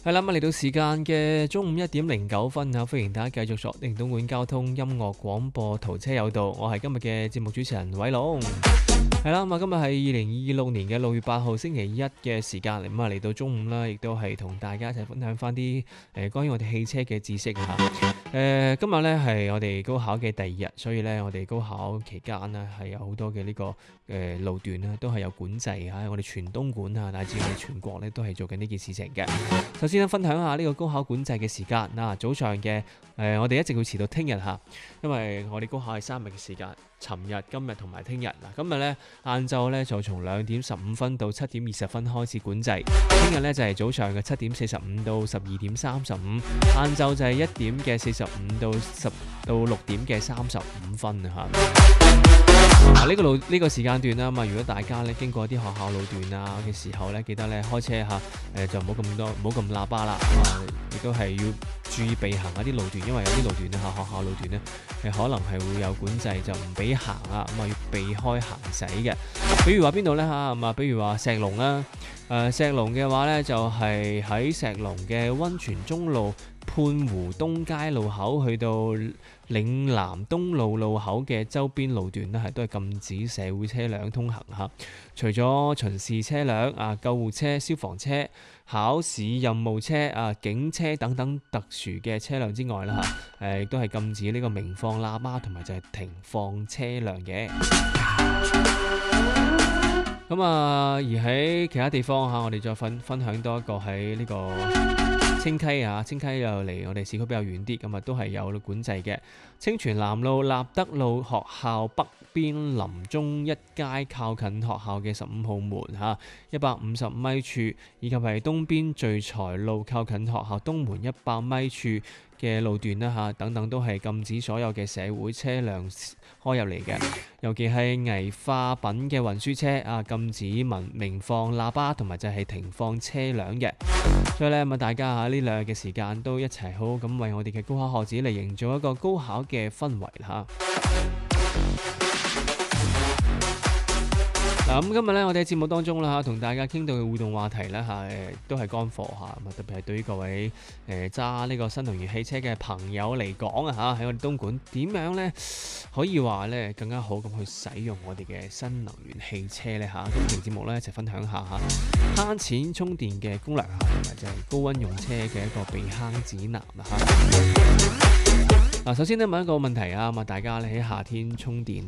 係啦，咁嚟到時間嘅中午1:09啊，歡迎大家繼續鎖定東莞交通音樂廣播途車有道，我係今日嘅節目主持人偉龍。係啦，咁啊，今日係2026年嘅6月8號星期一嘅時間，咁啊嚟到中午啦，亦都係同大家一齊分享翻啲關於我哋汽車嘅知識嚇。今日咧係我哋高考嘅第2日，所以咧我哋高考期間呢係有好多嘅呢個路段咧都係有管制嚇，我哋全東莞啊乃至我哋全國咧都係做緊呢件事情嘅。首先咧分享下呢個高考管制嘅時間嗱，早上嘅我哋一直會遲到聽日嚇，因為我哋高考係3日嘅時間。尋日、今日同埋聽日嗱，今日咧晏晝咧就從2:15到7:20開始管制，聽日咧就係早上嘅7:45到12:35，晏晝就係1:45到6:35啊嚇。呢個時間段啦嘛，如果大家咧經過啲學校路段啊嘅時候咧，記得咧開車嚇就唔好咁喇叭啦，亦都係要注意避行一啲路段，因為有啲路段咧學校路段咧可能係會有管制，就唔俾行啊，咁啊要避開行駛嘅。比如話邊度咧嚇，咁啊比如話石龍啦，石龍嘅話咧就係喺石龍嘅溫泉中路潘湖東街路口去到嶺南東路路口嘅周邊路段咧，都係禁止社會車輛通行嚇。除咗巡視車輛啊、救護車、消防車、考試任務車啊、警車等等特殊嘅車輛之外啦嚇，亦都係禁止呢個鳴放喇叭同埋就係停放車輛嘅。咁啊，而喺其他地方嚇，我哋再分享多一個喺呢個清溪啊，清溪又離我哋市區比較遠啲，咁啊都係有管制嘅。清泉南路、立德路學校北邊林中一街靠近學校嘅15號門嚇150米處，以及係東邊聚財路靠近學校東門100米處嘅路段啦嚇，等等都係禁止所有嘅社會車輛開入嚟嘅，尤其係危化品嘅運輸車啊，禁止鳴放喇叭同埋就係停放車輛嘅。所以咧咁大家嚇呢2日嘅時間都一齊好好咁為我哋嘅高考學子嚟營造一個高考嘅氛圍嚇。嗱，咁今日咧我哋喺節目當中啦嚇，同大家傾到嘅互動話題咧嚇，都係乾貨嚇，咁啊特別係對於各位揸呢個新能源汽車嘅朋友嚟講啊嚇，喺我哋東莞點樣咧可以話咧更加好咁去使用我哋嘅新能源汽車咧嚇？今期節目咧一齊分享下嚇慳錢充電嘅攻略嚇，同埋就係高溫用車嘅一個避坑指南啦嚇。嗱，首先咧問一個問題啊，咁啊大家咧喺夏天充電